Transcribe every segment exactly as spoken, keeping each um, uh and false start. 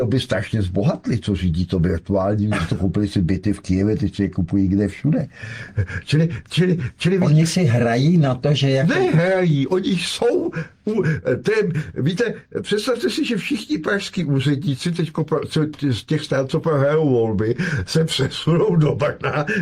by strašně zbohatli, co řídí to virtuální, že to koupili si byty v Kyjevě, teď si je kupují kde všude. Čili, čili, čili Oni si hrají na to, že jako... Nehrají, oni jsou... U, ten, víte, představte si, že všichni pražský úředníci teď z těch stran, co prohrajou volby, se přesunou do Brna a,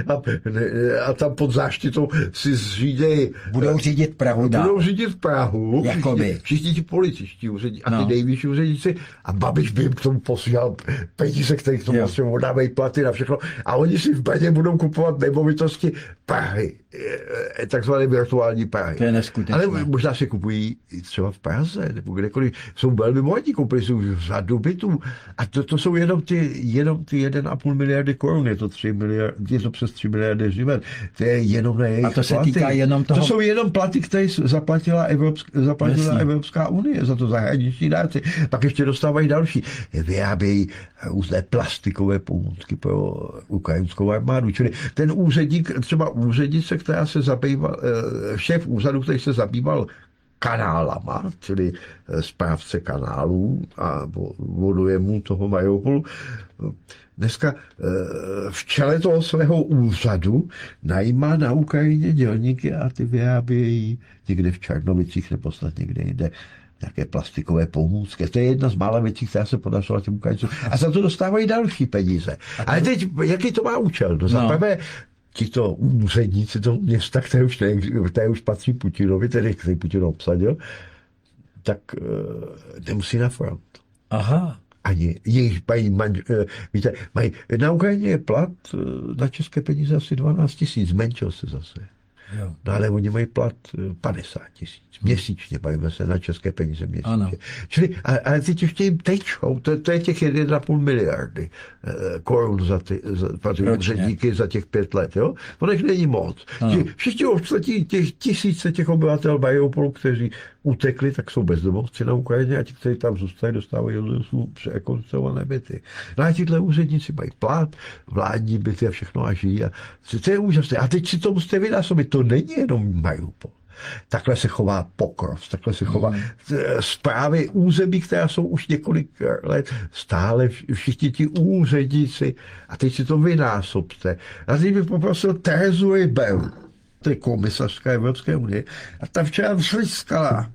a tam pod záštitou si zřídějí... Budou řídit Prahu dál. Budou řídit Prahu. Jakoby. Všichni, všichni ti političtí úředníci a ty no. nejvyšší úředníci a Babiš by jim k tomu posílal peníze, které k tomu vlastně dávají platy na všechno a oni si v Brně budou kupovat nemovitosti Prahy, takzvané virtuální Prahy. To je neskutečné. Ale možná si kupují třeba v Praze, nebo kdekoliv. Jsou velmi bohatí, koupili si už řadu bytů. A to, to jsou jenom ty, jenom ty jeden a půl miliardy korun, je to, tři miliardy, je to přes tři miliardy živet. To je jenom na jejich A to se platy. týká jenom toho... To jsou jenom platy, které zaplatila, Evropská, zaplatila Evropská unie za to zahraniční dárci. Pak ještě dostávají další. Vyrábějí různé plastikové pomůcky pro ukrajinskou armádu. Čili ten úředník, třeba úřednice, která se zabýval, šéf úřadu, který se zabýval kanálama, čili správce kanálů a vodojemů toho Mariupolu, dneska v čele toho svého úřadu najímá na Ukrajině dělníky a ty vyrábějí někde v Černovicích nebo snad někde jinde nějaké plastikové pomůcky. To je jedna z mála věcí, která se podařila těm Ukrajincům. A za to dostávají další peníze. Ale teď, jaký to má účel? No, za prvé, tito úředníci toho města, které už, ne, které už patří Putinovi, tedy který Putin obsadil, tak uh, nemusí na front. Aha. Ani jejich mají, manž, uh, víte, mají, na Ukrajině je plat uh, na české peníze asi dvanáct tisíc, zmenšil se zase. Jo. No ale oni mají plat padesát tisíc měsíčně, bavíme se na české peníze měsíčně. Ano. Čili, ale teď ještě jim tečou, to, to je těch jedna a půl miliardy eh, korun za ty, za, za ty úředníky za těch pět let, jo? To nech není moc. Všichni ostatní těch tisíce těch obyvatel Mariupolu, kteří utekli, tak jsou bezdomovci na Ukrajině a ti, kteří tam zůstali, dostávají překonstruované byty. No a tihle úředníci mají plat, vládní byty a všechno a žijí. A to je úžasné. A teď si to musíte vynásobit. To není jenom Mariupol. Takhle se chová Pokrov, takhle se chová správy území, která jsou už několik let stále všichni ti úředníci. A teď si to vynásobte. A teď bych poprosil Terezu Ryberu, to je komisařka Evropské unie, a ta včera vřiskala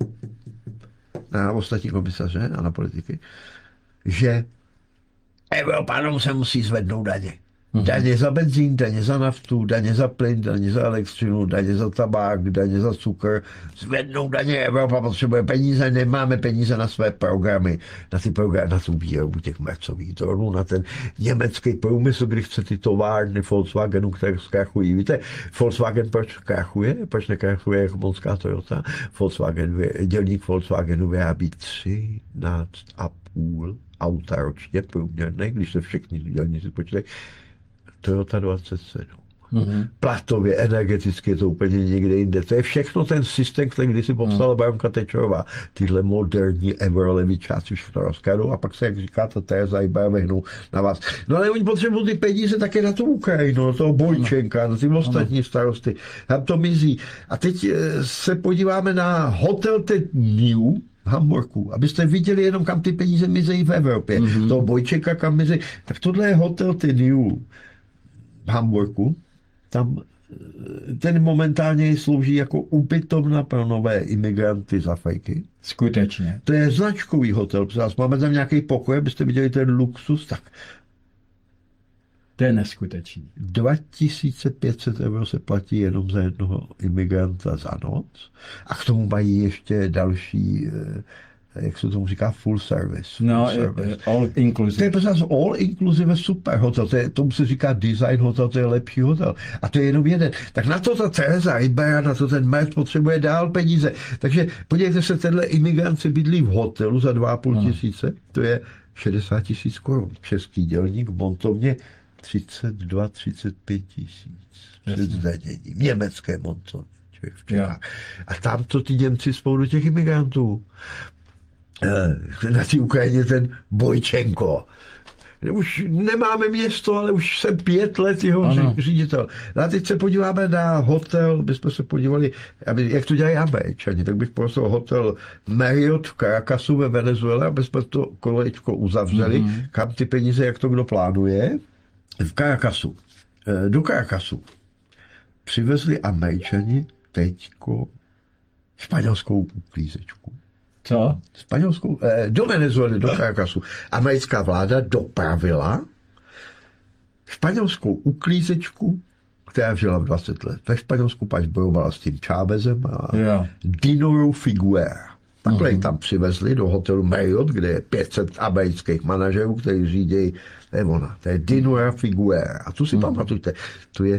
na ostatní komisaře a na politiky, že Evropanům se musí zvednout daně. Daně za benzín, daně za naftu, daně za plyn, daně za elektřinu, daně za tabák, daně za cukr. Zvednou daně, Evropa potřebuje peníze, nemáme peníze na své programy, na ty programy, na tu výrobu těch mercových dronů, na ten německý průmysl, kdy chce ty továrny Volkswagenu, které zkrachují. Víte, Volkswagen proč krachuje? Proč nekrachuje jako monská Toyota? Volkswagen, dělník Volkswagenu vyrábí třináct a půl auta ročně průměrné, když se všichni dělníci počítají. Toyota dvacet sedm. Mm-hmm. Platově, energeticky je to úplně někde jinde. To je všechno ten systém, který kdysi popsala mm. baronka Thatcherová. Tyhle moderní eurolevičáci všechno rozkradou a pak se, jak říká ta Tereza Ryber, vehnou na vás. No ale oni potřebují ty peníze také na tu Ukrajinu, na toho Bojčenka, na ty ostatní starosty. Tam to mizí. A teď se podíváme na Hotel Ted New v Hamburku, abyste viděli jenom, kam ty peníze mizejí v Evropě. Mm-hmm. Toho Bojčenka, kam mizejí. Tak tohle je Hotel Ted New v Hamburku, tam ten momentálně slouží jako ubytovna pro nové imigranty z Afriky. Skutečně. To je značkový hotel, protože máme tam nějaký pokoj, abyste viděli ten luxus, tak to je neskutečný. dva tisíce pět set euro se platí jenom za jednoho imigranta za noc a k tomu mají ještě další, jak se tomu říká, full service. Full no, service. All inclusive. To je prostě all inclusive super hotel, to je, tomu se říká design hotel, to je lepší hotel. A to je jenom jeden. Tak na to ta Tereza Rybera, na to ten Mert potřebuje dál peníze. Takže podívejte se, tenhle imigrant se bydlí v hotelu za dva a půl tisíce, to je šedesát tisíc korun. Český dělník v montovně třicet dva třicet pět tisíc před zdaněním. Německé montovně. A tam to ty Němci spolu do těch imigrantů. Na té Ukrajině ten Bojčenko. už nemáme město, ale už jsem pět let jeho Ano. ředitel. No a teď se podíváme na hotel, bychom se podívali, aby, jak to dělají Američani, tak bych prosil hotel Marriott v Caracasu ve Venezuele, aby jsme to kolečko uzavřeli, mm-hmm. kam ty peníze, jak to kdo plánuje. V Caracasu, do Caracasu přivezli Američani teďko španělskou uklízečku. Co? Španělskou, eh, do Venezuely, do Caracasu. Americká vláda dopravila španělskou uklízečku, která žila v dvacet let. Ve Španělsku pač bojovala s tím Chávezem a Jo. Dinoru Figuera. Takhle ji Mhm. tam přivezli do hotelu Marriott, kde je pět set amerických manažerů, kteří řídí, to je ona, to je Dinora Figuera. A tu si pamatujte, to je,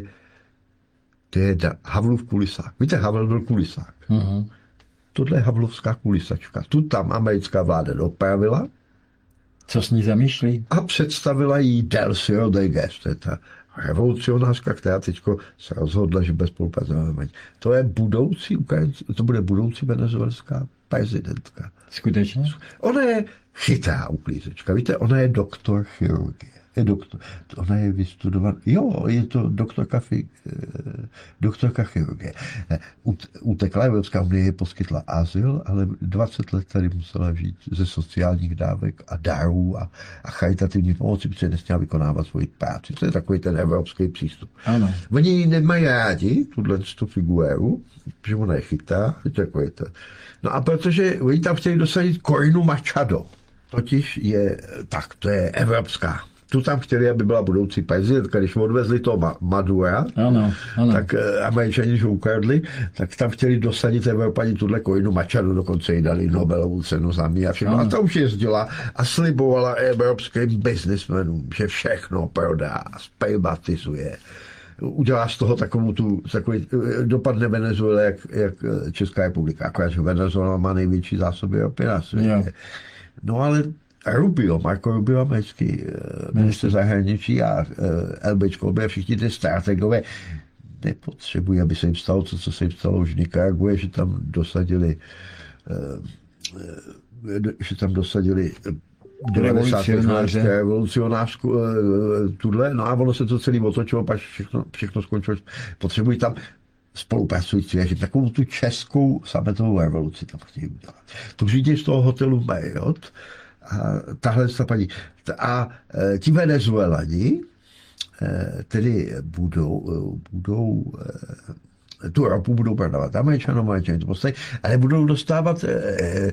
to je da- Havlův kulisák. Víte, Havel byl kulisák. Mhm. Tohle je havlovská kulisačka. Tu tam americká vláda dopravila Co s ní zamýšlí? a představila jí Delcy Rodriguez. To je ta revolucionářka, která teď se rozhodla, že bez spolupracovat. To je budoucí Ukrajinci, to bude budoucí venezuelská prezidentka. Skutečně? Ona je chytrá uklízečka. Víte, ona je doktor chirurgie. Je doktor, ona je vystudovaná. Jo, je to doktorka, fi, doktorka chirurgie. Ut- Utekla Evropská unie, poskytla azyl, ale dvacet let tady musela žít ze sociálních dávek a darů a, a charitativní pomoci, protože nesměla vykonávat svoji práci. To je takový ten evropský přístup. Ano. Oni ji nemají rádi, tuhle tu figuéru, že ona je chytrá, je to. No a protože oni tam chtěli dosadit Corinu Machado, totiž je, tak to je evropská. Tu tam chtěli, aby byla budoucí prezidentka, když odvezli toho Ma- Madura, Ano, ano. tak eh, Američani, že ukradli, tak tam chtěli dosadit Evropani tuhle Corinu Machado, dokonce jí dali Nobelovu cenu za mír a všechno. Ano. A ta už jezdila a slibovala evropským biznismenům, že všechno prodá, zprivatizuje. Udělá z toho takovou tu, takový, dopadne Venezuela jak, jak Česká republika, akorát, že Venezuela má největší zásoby ropy na světě. Jo. No ale Rubio, Marco Rubio, americký ministr zahraničí a LBčko, obě všichni ty strategové nepotřebují, aby se jim stalo to, co se jim stalo už v Nikaraguě, že tam dosadili že tam dosadili Revolucionáře. revolucionářku tuhle, no a ono se to celý otočilo, pak všechno, všechno skončilo. Potřebují tam spolupracující, že takovou tu českou sametovou revoluci tam chtějí udělat. To řídí z toho hotelu Marriott a tahle ta paní. A e, ti Venezuelani e, tedy budou, budou e, tu ropu budou prodávat Američanům, Američanům to postaví, ale budou dostávat e, e,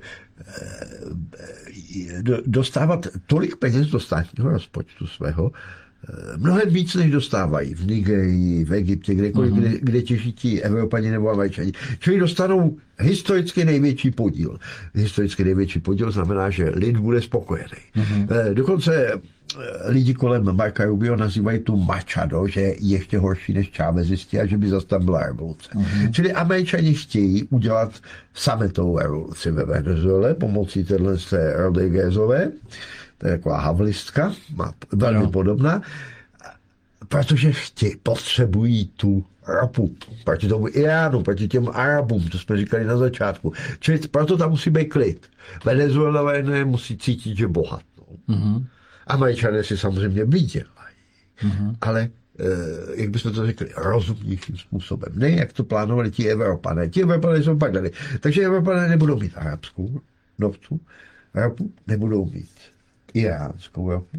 do, dostávat tolik peněz do státního rozpočtu svého, mnohem víc, než dostávají v Nigerii, v Egyptě, kdekoliv, mm-hmm. kde, kde těží ti Evropani nebo Američani. Čili dostanou historicky největší podíl. Historicky největší podíl znamená, že lid bude spokojený. Mm-hmm. Dokonce lidi kolem Marca Rubio nazývají tu Machado, že je ještě horší než Chávezisti a že by zase tam byla revoluce. Mm-hmm. Čili Američani chtějí udělat sametovou revoluci ve Venezuele pomocí téhle Rodriguezové. To je taková havlistka, má velmi no. podobná, protože chtějí, potřebují tu ropu proti tomu Iránu, proti těm Arabům, to jsme říkali na začátku. Čili proto tam musí být klid. Venezuelané musí cítit, že bohatnou. Mm-hmm. Američané si samozřejmě vydělají, mm-hmm. ale jak bychom to řekli, rozumnějším způsobem. Ne, jak to plánovali ti Evropané. Ti Evropané jsou padali. Takže Evropané nebudou mít arabskou naftu, ropu, nebudou mít iránskou ropu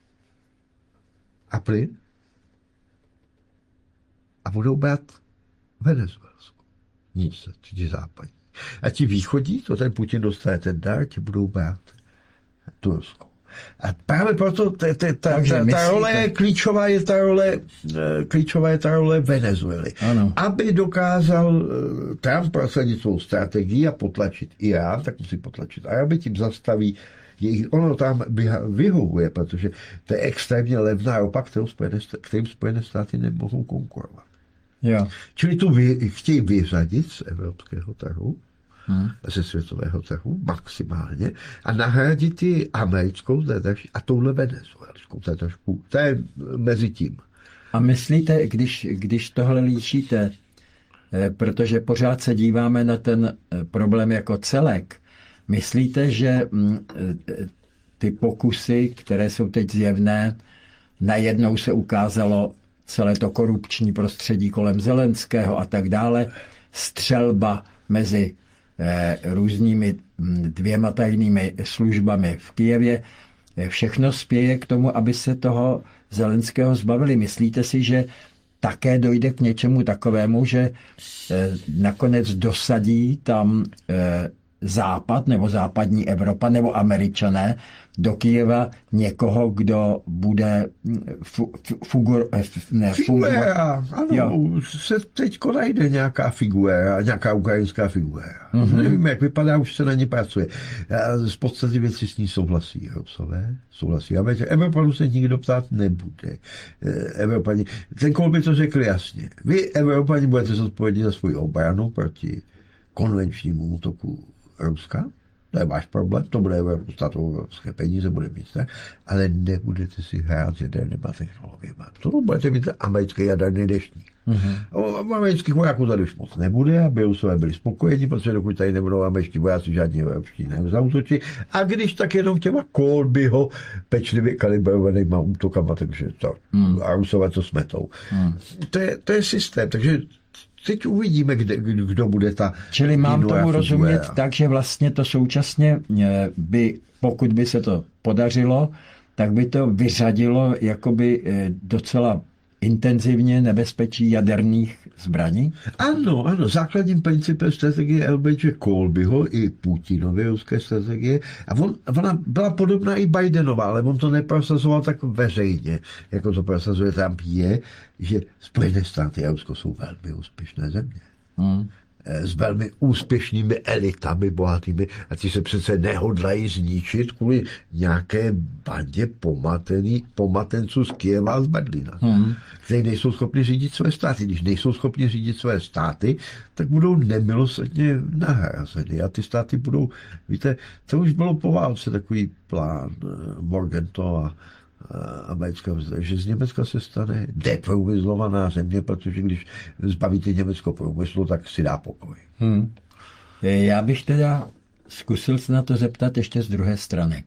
a plyn a budou brát venezuelskou. Nic, ti západní. A ti východní, to ten Putin dostane ten dar, ti budou brát tureckou. A právě proto ta, ta, ta, ta, ta role je klíčová, je ta role, klíčová je ta role Venezuely. Ano. Aby dokázal Trump prosadit svou strategii a potlačit Irán, tak musí potlačit Araby, tím zastaví jejich, ono tam vyhovuje, protože to je extrémně levná ropa, kterou Spojené, kterým Spojené státy nemohou konkurovat. Jo. Čili tu vy, chtějí vyřadit z evropského trhu, hmm. ze světového trhu maximálně a nahradit ji americkou a touhle venezuelskou. To je trošku, to je mezi tím. A myslíte, když, když tohle líčíte, protože pořád se díváme na ten problém jako celek, myslíte, že ty pokusy, které jsou teď zjevné, najednou se ukázalo celé to korupční prostředí kolem Zelenského a tak dále, střelba mezi eh, různými dvěma tajnými službami v Kyjevě, eh, všechno spěje k tomu, aby se toho Zelenského zbavili. Myslíte si, že také dojde k něčemu takovému, že eh, nakonec dosadí tam eh, Západ nebo západní Evropa nebo Američané do Kyjeva někoho, kdo bude fu, fugur, ne, figuera, ano, jo. Se teď najde nějaká figuera, nějaká ukrajinská figuera. Mm-hmm. Nevím, jak vypadá, už se na ně pracuje. Z podstaty věci s ní souhlasí Rusové, souhlasí Američané. Evropanů se nikdo ptát nebude. Evropani, ten Kohl by to řekl jasně. Vy, Evropani, budete zodpovědní za svou obranu proti konvenčnímu útoku Ruska, to je váš problém, to bude stát evropské peníze, bude mít tak, ale nebudete si hrát s jadernýma technologiemi. To budete mít americký jaderný deštník. Mm-hmm. Amerických vojáků tady už moc nebude, aby Rusové byli spokojení, protože dokud tady nebudou američtí vojáci, žádní evropští nezautočí. A když tak jenom těma Kolbyho pečlivě kalibrovanýma útokama, takže to, mm. a Rusové to smetou. Mm. To, je, to je systém, takže teď uvidíme, kde, kdo bude ta... Čili mám tomu rozumět tak, že vlastně to současně by, pokud by se to podařilo, tak by to vyřadilo jakoby docela intenzivně nebezpečí jaderných zbraní? Ano, ano. Základním principem strategie L B J Kolbyho i Putinovy ruské strategie, a on, ona byla podobná i Bidenová, ale on to neprosazoval tak veřejně, jako to prosazuje Trump, je, že Spojené státy a Rusko jsou velmi úspěšné země. Hmm. S velmi úspěšnými elitami, bohatými, a ti se přece nehodlají zničit kvůli nějaké bandě pomatený, pomatenců z Kyjeva a z Berlína, hmm. kteří nejsou schopni řídit své státy. Když nejsou schopni řídit své státy, tak budou nemilosrdně nahrazeny a ty státy budou, víte, to už bylo po válce takový plán Morgenthau americká, že z Německa se stane deprůmyslovaná země, protože když zbavíte Německo průmyslu, tak si dá pokoj. Hmm. Já bych teda zkusil se na to zeptat ještě z druhé strany.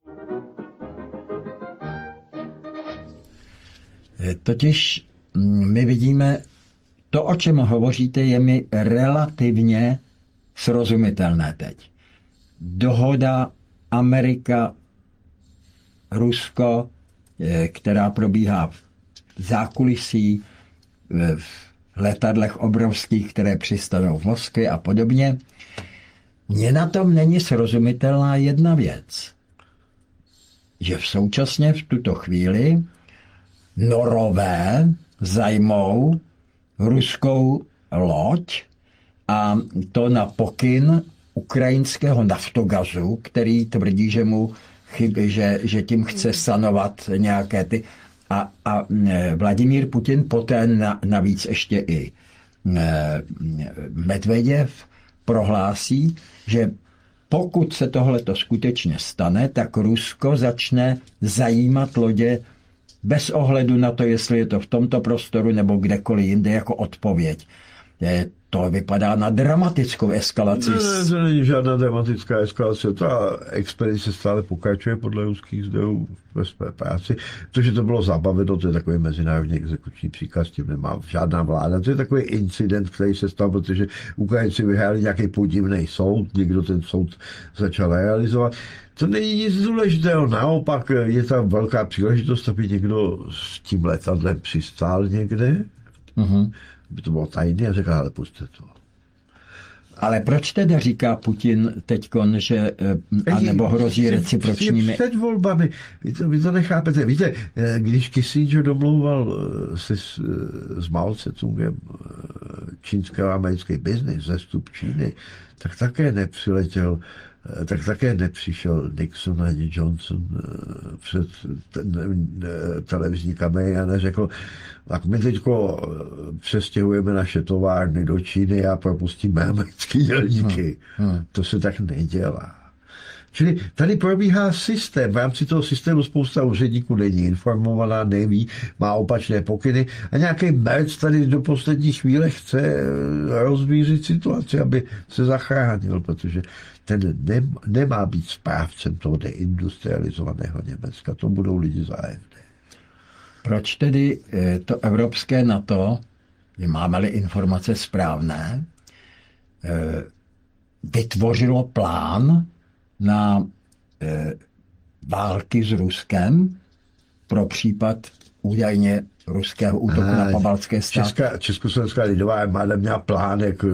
Totiž my vidíme, to, o čem hovoříte, je mi relativně srozumitelné teď. Dohoda Amerika, Rusko, která probíhá v zákulisí, v letadlech obrovských, které přistanou v Moskvě a podobně. Mně na tom není srozumitelná jedna věc, že v současně v tuto chvíli Norové zajmou ruskou loď a to na pokyn ukrajinského Naftogazu, který tvrdí, že mu chyby, že, že tím chce sanovat nějaké ty... A, a Vladimír Putin poté na, navíc ještě i Medveděv prohlásí, že pokud se tohleto skutečně stane, tak Rusko začne zajímat lodě bez ohledu na to, jestli je to v tomto prostoru nebo kdekoliv jinde, jako odpověď. To vypadá na dramatickou eskalaci. Ne, to není žádná dramatická eskalace. Ta expedice stále pokračuje podle ruských zdrojů ve své práci. To, že to bylo zabaveno, to je takový mezinárodní exekuční příkaz, tím nemá žádná vláda. To je takový incident, který se stal, protože Ukrajinci vyhráli nějaký podivný soud, někdo ten soud začal realizovat. To není nic důležitého, naopak je tam velká příležitost, aby někdo s tím letadlem přistál někde. Mm-hmm. By to bylo tajné a řekl, ale puste to. Ale proč teda říká Putin teďkon, že anebo hrozí recipročními... Před volbami, vy to, vy to nechápete. Víte, když Kissinger domlouval se s, s Mao Tse-tungem čínsko-americký biznis, zestup Číny, tak také nepřiletěl tak také nepřišel Nixon ani Johnson před televizní kamery a neřekl, tak my teďko přestěhujeme naše továrny do Číny a propustíme americké dělníky. Hmm, hmm. To se tak nedělá. Čili tady probíhá systém. V rámci toho systému spousta úředníků není informovaná, neví, má opačné pokyny a nějaký merc tady do poslední chvíle chce rozvířit situaci, aby se zachránil, protože ten nemá být správcem toho deindustrializovaného Německa. To budou lidi za A F D. Proč tedy to evropské NATO, máme-li informace správné, vytvořilo plán na války s Ruskem pro případ údajně ruského útoku a, na pobaltské státy? Česká, Československá lidová armáda měla plán, jak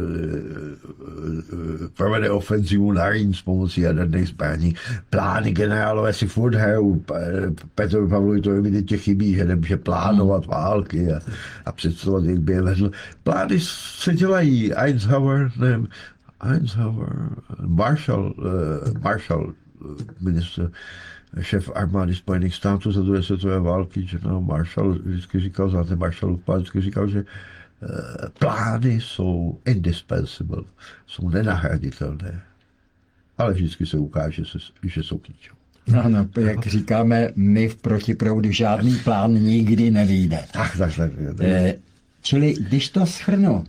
provede ofenzivu na Rýn s pomocí jaderných zbraní. Plány generálové si furt hrajou. Petrovi Pavlovi to evidentně chybí, že nemůže plánovat války a, a představovat, jak by je vedl. Plány se dělají. Eisenhower, ne, Eisenhower, Marshall, uh, Marshall ministr, šéf armády Spojených států za druhé světové války, že no, Marshall vždycky říkal, znáte Marshallův plán, vždycky říkal, že uh, plány jsou indispensable, jsou nenahraditelné, ale vždycky se ukáže, že jsou klíčové. No, no, jak říkáme, my v protiproudu žádný plán nikdy nevyjde. Tak, tak, tak. Eh, čili, když to shrnu,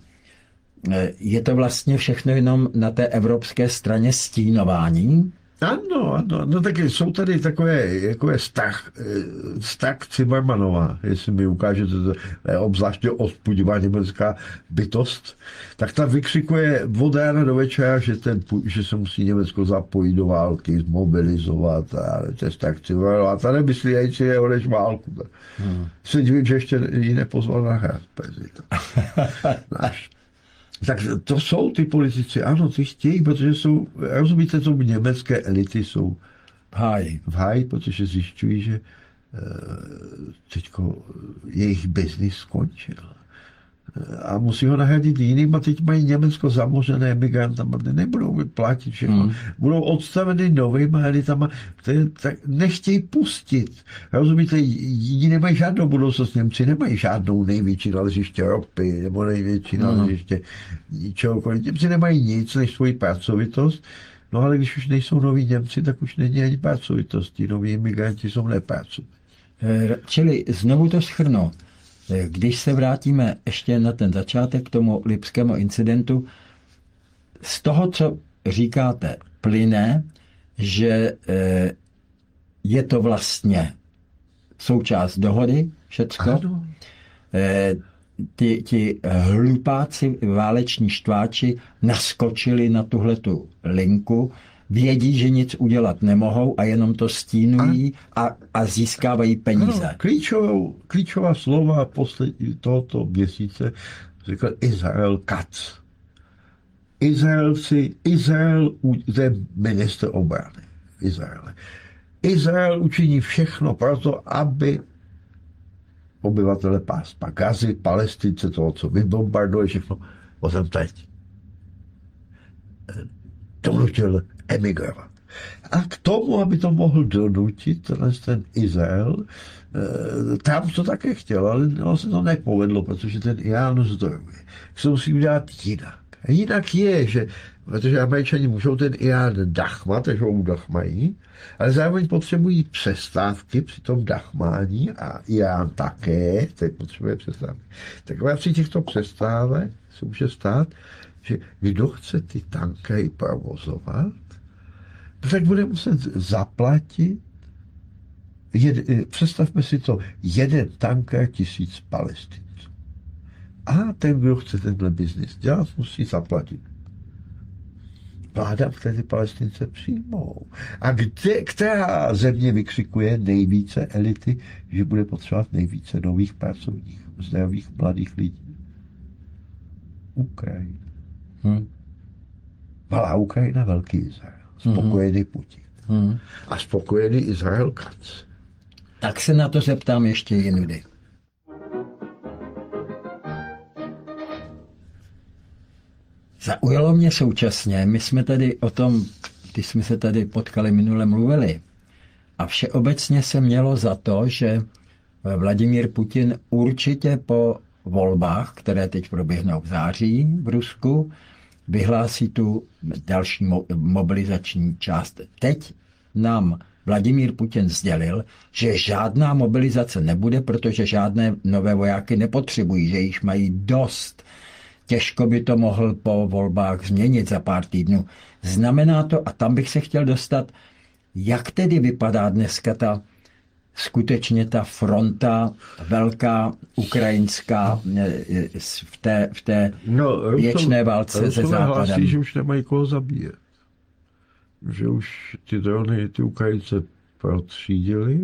je to vlastně všechno jenom na té evropské straně stínování? Ano, ano, no tak jsou tady takové, jako je strach, strach Zimmermanova, jestli mi ukážete, to je obzvláště odpudivá německá bytost, tak ta vykřikuje od rána do večera, že, ten, že se musí Německo zapojit do války, zmobilizovat a to je strach Zimmermanova. A ta nemyslí, že je než válku. Hmm. Se divím, že ještě ji nepozval na hrad prezident. Náš. Tak to jsou ty politici, ano, ty chtějí, protože jsou, rozumíte tomu, německé elity jsou v háji, v háji, protože zjišťují, že uh, teďko jejich biznis skončil. A musí ho nahradit jiným a teď mají Německo zamořené emigrantama, nebudou platit všechno. Hmm. Budou odstaveny novýma elitama, které tak nechtějí pustit. Rozumíte, jiní nemají žádnou budoucnost, Němci nemají žádnou největší naležiště ropy nebo největší hmm. naležiště ničehokoliv. Němci nemají nic než svoji pracovitost, no ale když už nejsou noví Němci, tak už není ani pracovitost. Ti noví imigranti jsou nepracují. Čili znovu to shrnu. Když se vrátíme ještě na ten začátek k tomu lipskému incidentu, z toho, co říkáte, plyne, že je to vlastně součást dohody, všecko. Ti, ti hlupáci, váleční štváči naskočili na tuhletu linku, vědí, že nic udělat nemohou a jenom to stínují a, a získávají peníze. Ano, klíčovou, klíčová slova poslední tohoto měsíce řekl Izrael Katz. Izraelci, Izrael, to je ministr obrany Izraele. Izrael učiní všechno pro to, aby obyvatele pásma Gazy, Palestince, toho, co vybombarduje, všechno potom teď donutil emigrovat. A k tomu, aby to mohl donutit ten Izrael, tam to také chtěl, ale se to nepovedlo, protože ten Irán zdrojuje. Se musí udělat jinak. A jinak je, že protože Američani můžou ten Irán dachmat, takže ho dachmají, ale zároveň potřebují přestávky při tom dachmání a Irán také, teď potřebuje přestávky. Tak v rámci těchto přestávek se může stát, že kdo chce ty tankery provozovat, tak bude muset zaplatit, jed, představme si to, jeden tanker tisíc Palestinců. A ten, kdo chce tenhle biznis dělat, musí zaplatit. Vláda vtedy Palestince přijmou. A kde, která země vykřikuje nejvíce elity, že bude potřebovat nejvíce nových pracovních, zdravých mladých lidí? Ukrajina. Hmm. Malá Ukrajina, velký Izrael. Spokojený Putin. Hmm. A spokojený Izrael Katz. Tak se na to zeptám ještě jindy. Zaujalo mě současně, my jsme tady o tom, když jsme se tady potkali minule, mluvili. A všeobecně se mělo za to, že Vladimír Putin určitě po volbách, které teď proběhnou v září v Rusku, vyhlásí tu další mo- mobilizační část. Teď nám Vladimír Putin sdělil, že žádná mobilizace nebude, protože žádné nové vojáky nepotřebují, že již mají dost. Těžko by to mohl po volbách změnit za pár týdnů. Znamená to, a tam bych se chtěl dostat, jak tedy vypadá dneska ta skutečně ta fronta velká ukrajinská v té, v té no, věčné válce Rusové se Západem. hlásí, že už nemají koho zabíjet. Že už ty drony, ty Ukrajince protřídili,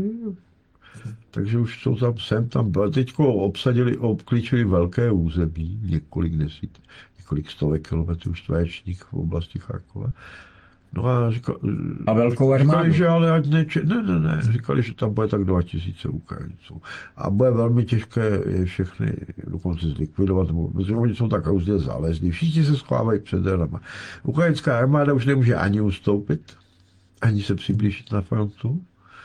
takže už jsou tam sem, tam, teďko obsadili, obklíčili velké území, několik desít, několik stovek kilometrů čtverečních v oblasti Charkova. No a, říkali, a velkou armádu. Říkali, že ale ať ne, ne, ne, ne, říkali, že tam bude tak dva tisíce Ukrajinců. A bude velmi těžké je všechny dokonce zlikvidovat, protože oni jsou tak různě zálezní. Všichni se schovávají před drenama. Ukrajinská armáda už nemůže ani ustoupit, ani se přiblížit na frontu.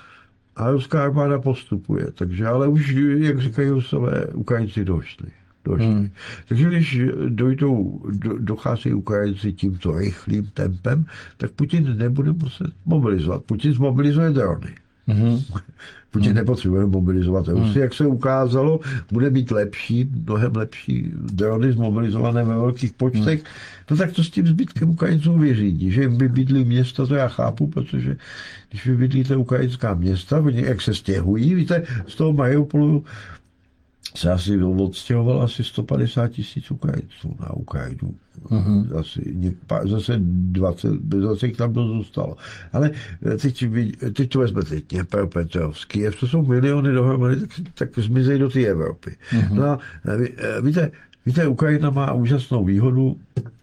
A ruská armáda postupuje. Takže, ale už, jak říkají Rusové, Ukrajinci došli. došli. Hmm. Takže když dojdou, do, dochází Ukrajinci tímto rychlým tempem, tak Putin nebude muset mobilizovat. Putin zmobilizuje drony. Hmm. Putin hmm. nepotřebuje mobilizovat Rusy. Hmm. Jak se ukázalo, bude mít lepší, mnohem lepší drony zmobilizované ve velkých počtech. Hmm. No tak to s tím zbytkem Ukrajinců vyřídí. Že jim vybydlí města, to já chápu, protože když vybydlíte ukrajinská města, oni jak se stěhují, víte, z toho Mariupolu se asi odstěhovalo asi sto padesát tisíc Ukrajinců na Ukrajinu. Uh-huh. Asi, zase dvacet, dvacet tam to zůstalo. Ale teď, teď to vezmete Dněpr, Petrovsk, Kyjev, to jsou miliony dohromady, tak, tak zmizejí do té Evropy. Uh-huh. No a víte, víte, Ukrajina má úžasnou výhodu,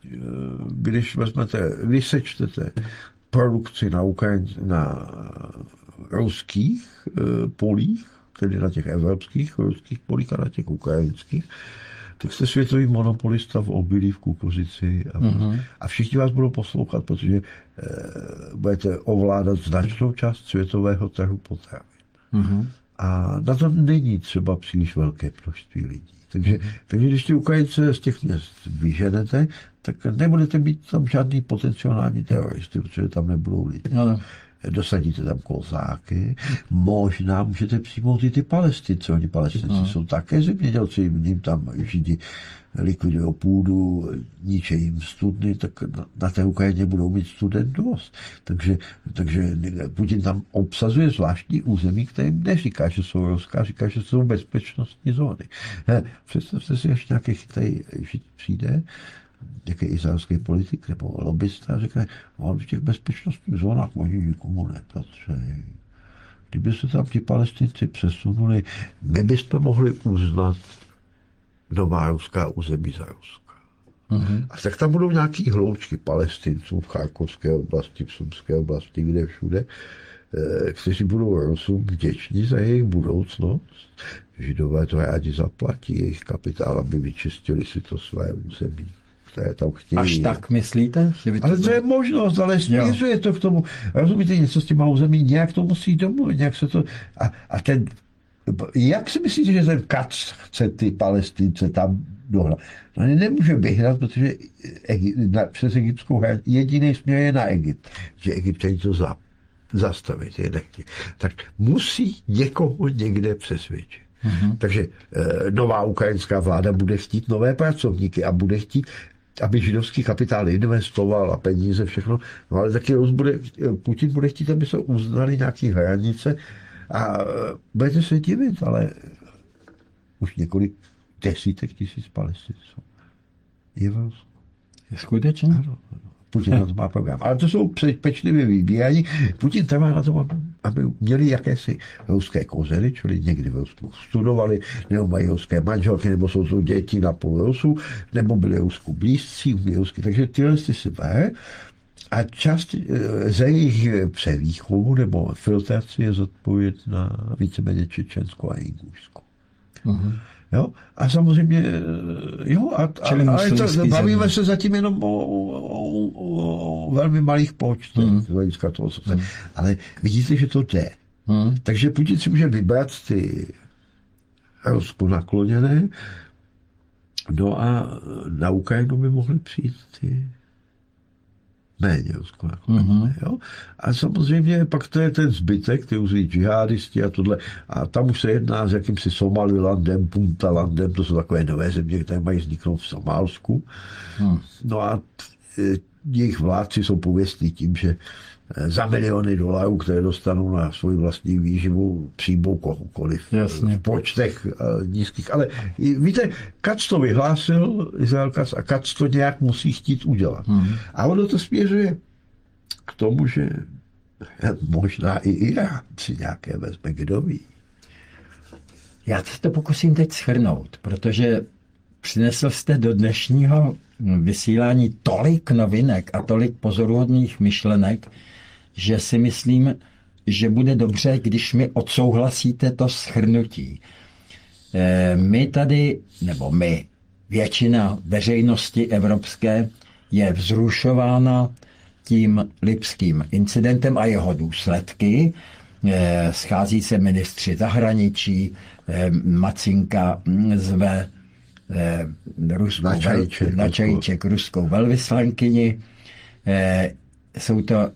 když vezmete, když sečtete produkci na, Ukrajin, na ruských polích, tedy na těch evropských, ruských polích a na těch ukrajinských, tak jste světový monopolista v obilí, v kukuřici a, mm-hmm. a všichni vás budou poslouchat, protože e, budete ovládat značnou část světového trhu potravin. Mm-hmm. A na to není třeba příliš velké množství lidí. Takže, mm-hmm. takže když ty Ukrajince z těch měst vyženete, tak nebudete mít tam žádný potenciální teroristy, protože tam nebudou lidi. No. Dosadíte tam kozáky, možná můžete přijmout i ty Palestince. Oni Palestinci no. jsou také zemědělci, jim tam Židi likvidují půdu, ničejí jim studny, tak na, na té Ukrajině budou mít student dost. Takže, takže Putin tam obsazuje zvláštní území, které jim neříká, že jsou ruská, říká, že jsou bezpečnostní zóny. He, představte si, až nějaký chytrý Žid přijde, jaký izraelský politik nebo lobbysta a říká, on v těch bezpečnostních zónách oni nikomu nepatří. Kdyby se tam ti Palestinci přesunuli, my bychom mohli uznat nová ruská území za Ruska. Uh-huh. A tak tam budou nějaký hloučky Palestinců v Charkovské oblasti, v Sumské oblasti, kde všude, kteří budou Rusům vděční za jejich budoucnost. Židové to rádi zaplatí, jejich kapitál, aby vyčistili si to své území. Tam chtějí. Až tak myslíte? Že by to ale to je možnost, ale směřuje to k tomu. Rozumíte, něco s těma území, nějak to musí domluvit, nějak se to... A, a ten... Jak si myslíte, že ten Kac chce ty Palestince tam dohnat? No nemůže vyhrát, protože Egypt, na, přes egyptskou hranici jediný směr je na Egypt. Že Egyptěni to za, zastavit, je nechtějí. Tak musí někoho někde přesvědčit. Mm-hmm. Takže e, nová ukrajinská vláda bude chtít nové pracovníky a bude chtít, aby židovský kapitál investoval a peníze, všechno. No ale taky bude, Putin bude chtít, aby se uznali nějaké hranice a budete se divit, ale už několik desítek tisíc Palestinců je v Rusku. Skutečně? Ano, ano. Putin na to má program. Ale to jsou pečlivě vybírání. Putin trvá na tom, aby měli jakési ruské kořeny, čili někdy v Rusku studovali, nebo mají ruské manželky, nebo jsou to děti na půl Rusů, nebo byli Rusku blízcí, umí rusky. Takže tyhle si ber a část ze jejich převýchovu nebo filtraci je zodpovědná víceméně Čečensko a Ingušsko. Uh-huh. Jo? A samozřejmě, jo, a, a, ale to, bavíme země. se zatím jenom o, o, o, o velmi malých počtech, hmm. z hlediska toho, co hmm. ale vidíte, že to jde. Hmm. Takže Putin si může vybrat ty Rusku nakloněné, no a na Ukrajinu by mohly přijít ty méně Rusko nakonec. Mm-hmm. Jo? A samozřejmě pak to je ten zbytek, ty různý džihadisti a tohle. A tam už se jedná s jakýmsi Somalilandem, Puntalandem, to jsou takové nové země, které mají vzniknout v Somálsku. Mm. No a jejich vládci jsou pověstní tím, že za miliony dolarů, které dostanou na svoji vlastní výživu, přijmou kohokoliv. Jasně. V počtech nízkých. Ale víte, Katz to vyhlásil, Izrael Katz, a Katz to nějak musí chtít udělat. Hmm. A ono to směřuje k tomu, že možná i Irán si nějaké vezme, kdo ví. Já se to pokusím teď shrnout, protože přinesl jste do dnešního vysílání tolik novinek a tolik pozoruhodných myšlenek, že si myslím, že bude dobře, když mi odsouhlasíte to shrnutí. My tady, nebo my, většina veřejnosti evropské je vzrušována tím lipským incidentem a jeho důsledky. Schází se ministři zahraničí, Macinka zve ruskou na čajíček, na čajíček ruskou velvyslankyni. Jsou to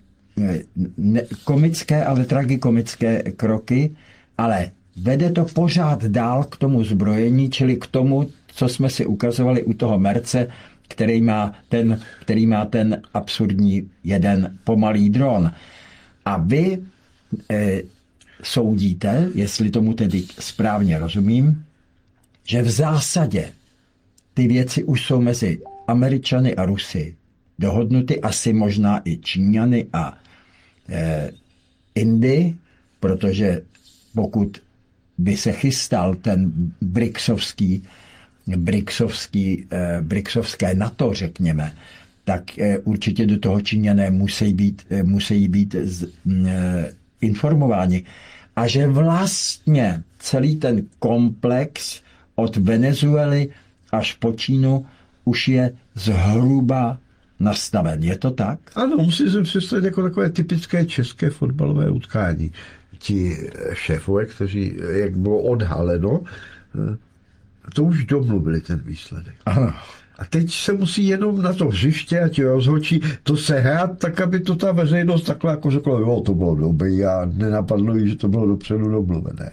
ne, komické, ale tragikomické kroky, ale vede to pořád dál k tomu zbrojení, čili k tomu, co jsme si ukazovali u toho Merce, který má ten, který má ten absurdní jeden pomalý dron. A vy e, soudíte, jestli tomu tedy správně rozumím, že v zásadě ty věci už jsou mezi Američany a Rusy dohodnuty, asi možná i Číňany a e, Indy, protože pokud by se chystal ten bricsovský, bricsovský, e, bricsovské NATO, řekněme, tak e, určitě do toho Číňané musí být, e, musí být z, e, informováni. A že vlastně celý ten komplex od Venezuely až po Čínu už je zhruba nastaven. Je to tak? Ano, musím si představit jako takové typické české fotbalové utkání. Ti šéfové, kteří, jak bylo odhaleno, to už domluvili ten výsledek. Ano. A teď se musí jenom na to hřiště a ti rozhodčí to sehrát tak, aby to ta veřejnost takhle jako řekla, jo, to bylo dobrý a nenapadlo jí, že to bylo dopředu domluvené.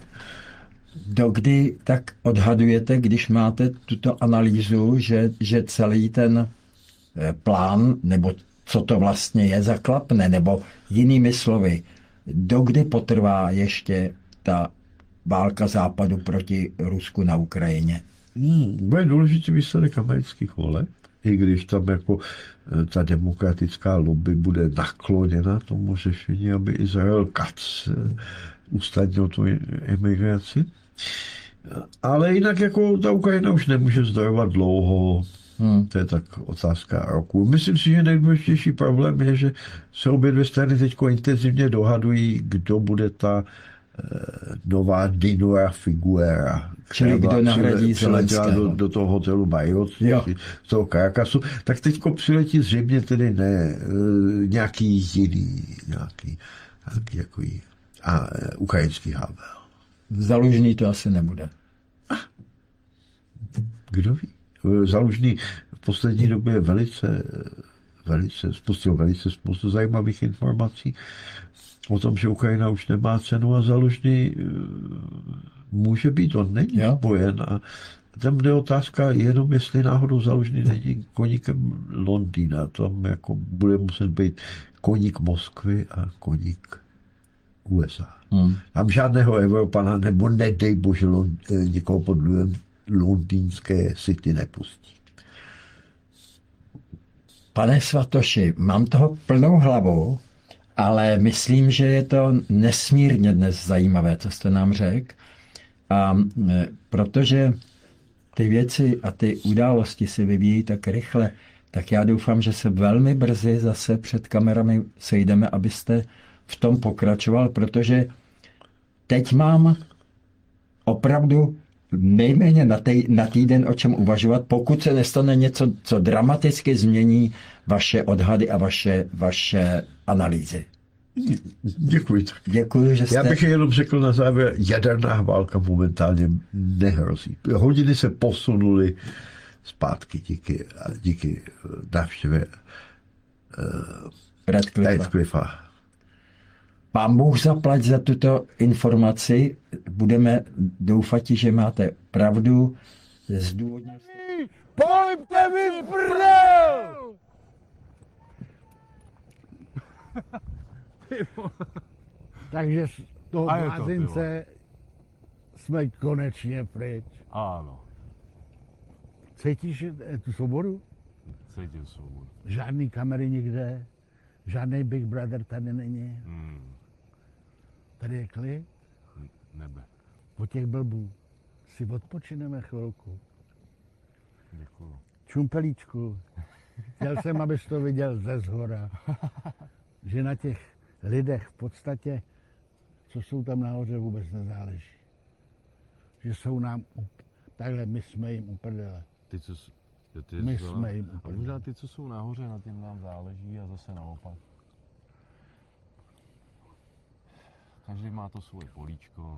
Dokdy tak odhadujete, když máte tuto analýzu, že, že celý ten plán, nebo co to vlastně je, zaklapne, nebo jinými slovy, dokdy potrvá ještě ta válka Západu proti Rusku na Ukrajině? Hmm, bude důležitý výsledek amerických voleb, i když tam jako ta demokratická lobby bude nakloněna tomu řešení, aby Izrael Katz usnadnil tu emigraci. Ale jinak jako ta Ukrajina už nemůže zdrojovat dlouho. Hmm. To je tak otázka roku. Myslím si, že nejdůležitější problém je, že se obě dvě strany teď intenzivně dohadují, kdo bude ta eh, nová Dinora Figuera. Čili kdo nahradí Zelenského. Do, do toho hotelu Marriott, z toho Caracasu. Tak teďko přiletí zřejmě tedy ne eh, nějaký jiný, nějaký, nějaký jako a eh, ukrajinský Havel. Zalužný to asi nebude. Kdo ví? Zalužný v poslední době velice, velice, spustil velice spoustu zajímavých informací o tom, že Ukrajina už nemá cenu a Zalužný může být, on není spojen. A tam jde otázka jenom, jestli náhodou Zalužný není koníkem Londýna. Tam jako bude muset být koník Moskvy a koník U S A. Hmm. Tam žádného Evropana, nebo nedej bože někoho pod londýnské city nepustí. Pane Svatoši, mám toho plnou hlavu, ale myslím, že je to nesmírně dnes zajímavé, co jste nám řekl. A protože ty věci a ty události se vyvíjí tak rychle, tak já doufám, že se velmi brzy zase před kamerami sejdeme, abyste v tom pokračoval, protože teď mám opravdu nejméně na, tej, na týden o čem uvažovat, pokud se nestane něco, co dramaticky změní vaše odhady a vaše, vaše analýzy. Děkuji. Děkuji, že jste... Já bych jenom řekl na závěr, jaderná válka momentálně nehrozí. Hodiny se posunuly zpátky díky, díky návštěvě Radcliffe. Radcliffe. Pán Bůh zaplať za tuto informaci. Budeme doufat, že máte pravdu. Zdůvodnil jste... Pojďte mi prdel! Takže z toho A je to, ty blázince jsme konečně pryč. Ano, Cítíš eh, tu svobodu? cítím svobodu. Žádný kamery nikde, žádný Big Brother tady není. Hmm. Tady je klid, Nebe. od těch blbů si odpočineme chvilku. Děkuju. Čumpelíčku, chtěl jsem, abys to viděl ze zhora, že na těch lidech v podstatě, co jsou tam nahoře, vůbec nezáleží. Že jsou nám, up... takhle my jsme jim uprdele. Ty, co, s- ty, My co, jsme jim a úplně. možná ty, co jsou nahoře, na těm nám záleží a zase naopak. Každý má to svoje políčko.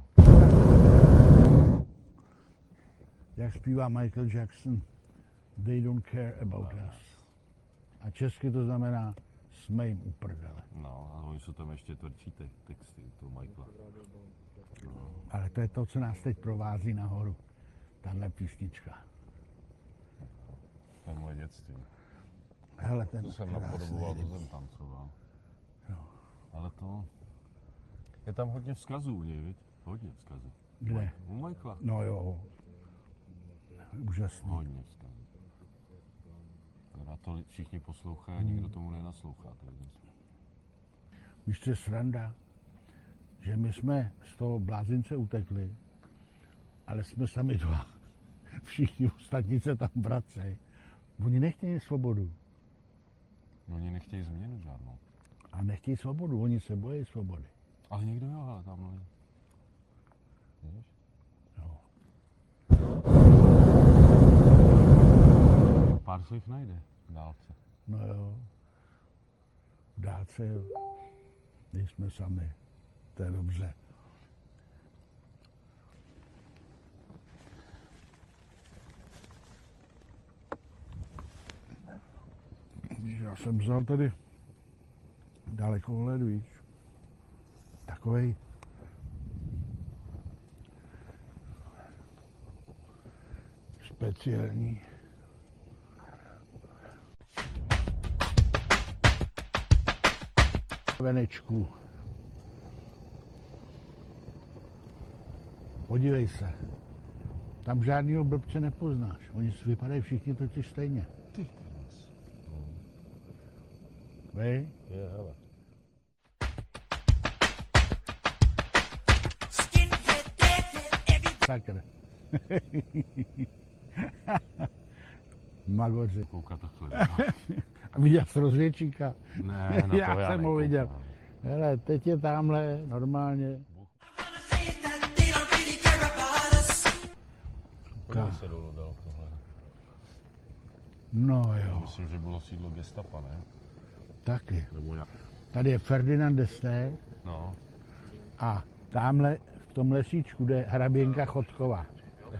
Jak zpívá Michael Jackson, they don't care about us. A česky to znamená, jsme jim uprdele. No, a oni jsou tam ještě tvrdší te- texty, to Michaela. Ale to je to, co nás teď provází nahoru. Tahle písnička. To je moje dětství. Hele, ten To jsem krásný napodoboval, to ryb. jsem tancoval. Jo. Ale to... Je tam hodně vzkazů u něj, viď? Hodně vzkazů. Kde? U Michaela. No jo. Úžasný. Hodně vzkazů. Teda to li- všichni poslouchají a nikdo tomu nenaslouchá. To je jeden z- Víš, co je sranda? Že my jsme z toho blázince utekli, ale jsme sami dva. Všichni ostatní se tam vracejí. Oni nechtějí svobodu. Oni nechtějí změnu žádnou. A nechtějí svobodu, oni se bojí svobody. Ale někdo jo, ale tam mluví. Víš? Jo. Pár se jich najde v dálce. No jo. V dálce, jo. Nejsme sami. To je dobře. Já jsem vzal tady dalekohled, víš. Takovej speciální. Venečku. Podívej se. Tam žádnýho blbce nepoznáš. Oni si vypadají všichni totiž stejně. Ty krás. Vej? Je, hele. Sakra. Magoři. Koukat takhle. A viděl jsi rozvědčíka? Ne, na to Já já jsem ho viděl. nekoukám. Hele, teď je tamhle normálně. Podívej se dolů dal tohle. No Já jo, myslím, že bylo sídlo gestapa, ne? taky. Nebo já. Tady je Ferdinand d'Este No. a tamhle v tom lesíčku jde hraběnka Chodková.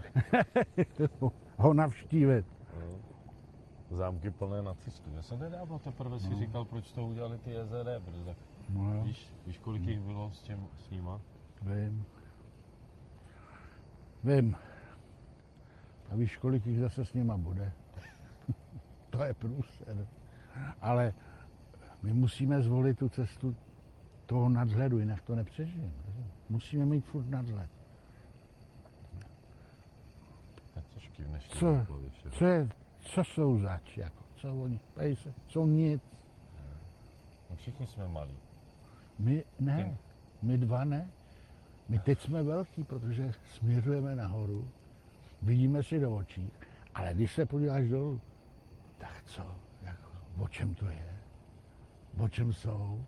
Ho navštívit. Zámky plné nacistů. Já jsem nedávno teprve si říkal, proč to udělali ty S D, protože tak No jo, víš, víš, kolik jich bylo s, těm, s nima? vím. Vím. A víš, kolik jich zase s nima bude? To je průser. Ale my musíme zvolit tu cestu toho nadhledu, jinak to nepřežijeme. Musíme mít furt nadhled. To je těžký v dnešní Co? době, že? Co, je, co jsou zač? Jako? Co oni? Pej se. Jsou nic. No všichni jsme malí. My ne. Ty. My dva ne. My teď jsme velký, protože směřujeme nahoru. Vidíme si do očí. Ale když se podíváš dolů, tak co? Jako, o čem to je? O čem jsou?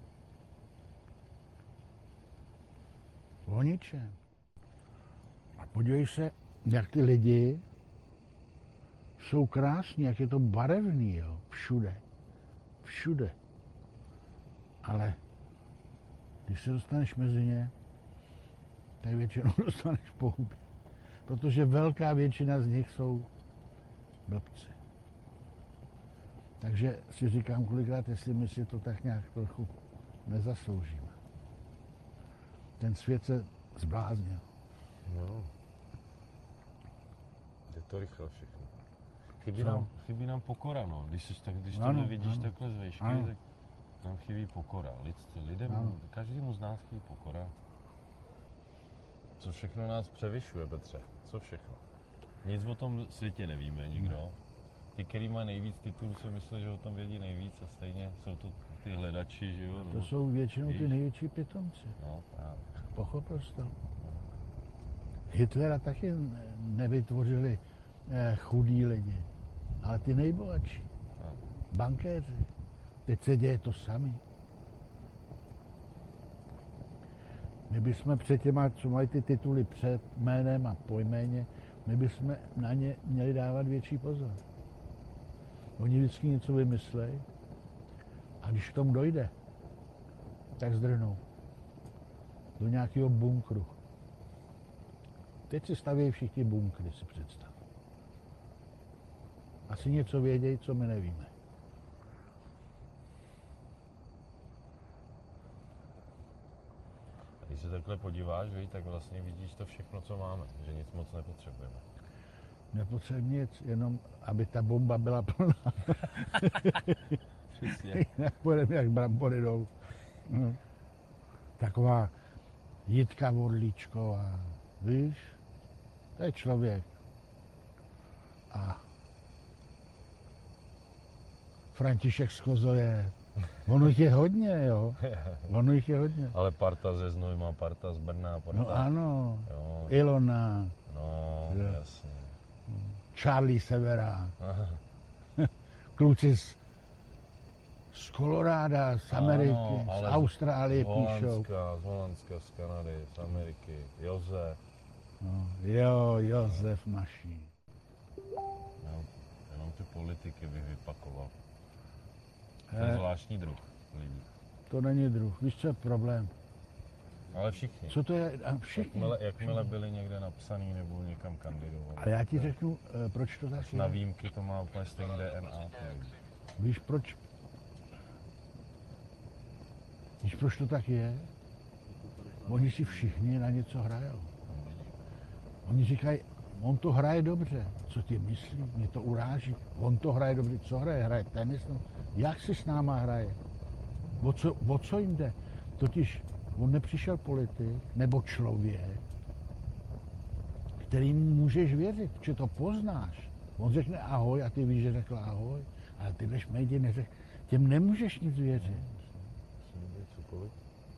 O ničem. A podívej se, jak ty lidi jsou krásní, jak je to barevný, jo? Všude. Všude. Ale když se dostaneš mezi ně, tak většinou dostaneš po hubě. Protože velká většina z nich jsou blbci. Takže si říkám kolikrát, jestli my si to tak nějak trochu nezasloužíme. Ten svět se zbláznil. No. Je to rychle všechno. Chybí Co? nám, chybí nám pokora, no. Když, jsi tak, když Ano, tohle vidíš ano. takhle z výšky, Ano. tak nám chybí pokora. Lidství, lidem, Ano. každému z nás chybí pokora. Co všechno nás převyšuje, Petře? Co všechno? Nic o tom světě nevíme nikdo. Ti, který mají nejvíc titulů, si myslí, že o tom vědí nejvíc a stejně jsou to ty hledači, že jo? To jsou většinou ty Víš. největší pitomci. No, právě. Pochopil jsi to? Hitlera taky nevytvořili eh, chudí lidi, ale ty nejbohatší. No. Bankéři. Teď se děje to samé. My bychom před těma, co mají ty tituly před jménem a po jméně, my bychom na ně měli dávat větší pozor. Oni vždycky něco vymyslejí a když k tomu dojde, tak zdrhnou do nějakého bunkru. Teď si stavějí všichni bunkry, si představ. Asi něco vědějí, co my nevíme. A když se takhle podíváš, víš, tak vlastně vidíš to všechno, co máme, že nic moc nepotřebujeme. Nepotřebuje nic, jenom aby ta bomba byla plná. Přesně. Jinak půjdeme jak brambory dolů. No. Taková Jitka Vorlíčková, víš? To je člověk. A František z Kozoje. Ono jich je hodně, jo. Ono jich je hodně. Ale parta ze Znojma, parta z Brna, parta... No ano. Jo, Ilona, no, Jo. jasně. Charlie Severa, Aha. kluci z, z Koloráda, z Ameriky, Ano, z ale Austrálie z píšou. Holandska, z Holandska, z Kanady, z Ameriky, Josef. No, jo, Josef Mašín. No, jenom ty politiky bych vypakoval. To je Eh, zvláštní druh lidí. to není druh. Víš, co je problém? Ale všichni. Co to je? A všichni. Jakmile, jakmile byli někde napsaný nebo někam kandidovali. Ale já ti řeknu, eh, proč to tak Na je. výjimky to má úplně stejný D N A. ty lidi. Víš, proč? Víš, proč to tak je? Oni si všichni na něco hrajou. Oni říkají, on to hraje dobře. Co ty myslí? Mě to uráží. On to hraje dobře. Co hraje? Hraje tenis? No. Jak si s náma hraje? O co, o co jim jde? Totiž on nepřišel politik nebo člověk, kterým můžeš věřit, že to poznáš. On řekne ahoj a ty víš, že řekl ahoj, ale tyhle šmejdi neřekl. Těm nemůžeš nic věřit. Musí být cokoliv.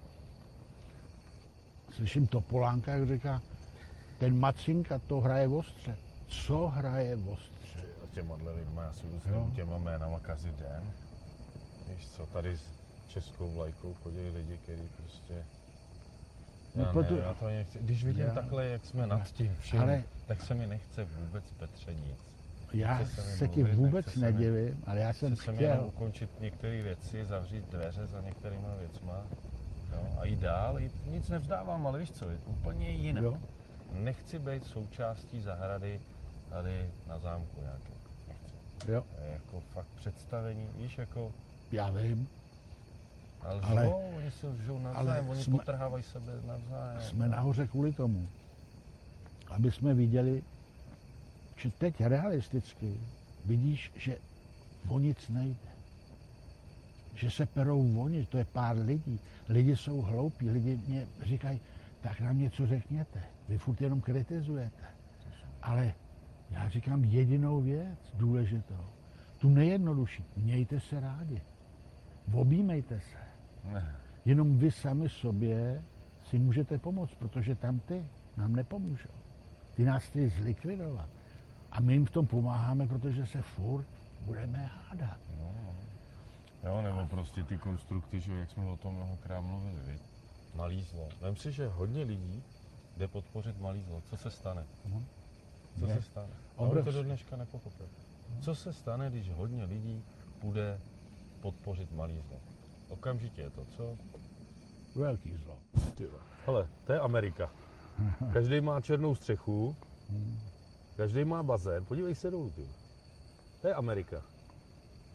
Slyším Topolánka, jak říká, ten Macinka to hraje ostře. Co hraje ostře? A těma lidma, já si Jo. usnu těma jménama každý den. Víš co, tady s českou vlajkou chodí lidi, kteří prostě... No, Já, proto- ne, já to nechci. Když vidím Já- takhle, jak jsme nad tím všem, Ale- tak se mi nechce vůbec, Petře, nic. Já Chce se mi se ti mluvit, vůbec nechce se mi- nedivím, ale já jsem Chce se mi jenom chtěl. ukončit některé věci, zavřít dveře za některýma věcma. Jo, a jít dál, jít, nic nevzdávám, ale víš co, je úplně jinak. Jo? Nechci být součástí zahrady tady na zámku nějaké. Nechci. Jo, To je jako fakt představení, víš, jako, já vím. ale, Ale- ale oni se lžou navzájem, oni jsme- potrhávají sebe navzájem. Jsme nahoře kvůli tomu, aby jsme viděli, že teď realisticky vidíš, že o nic nejde. Že se perou oni, to je pár lidí. Lidi jsou hloupí, lidi mě říkají, tak nám něco řekněte. Vy furt jenom kritizujete. Ale já říkám jedinou věc důležitou. Tu nejjednodušší. Mějte se rádi. Objímejte se. Ne. Jenom vy sami sobě si můžete pomoct, protože tam ty nám nepomůžou. Ty nás chtějí zlikvidovat. A my jim v tom pomáháme, protože se furt budeme hádat. No, no. Jo, nebo prostě ty konstrukty, že jo, jak jsme o tom mnohokrát mluvili, viď? Malý zlo. Vem si, že hodně lidí jde podpořit malý zlo. Co se stane? Mhm. Co Je. se stane? A on to Obrovský. do dneška nepochopil. Co se stane, když hodně lidí půjde podpořit malý zlo? Okamžitě je to, co? Velký zlo. Hele, to je Amerika. Každý má černou střechu, každý má bazén. Podívej se dolů, ty. To je Amerika.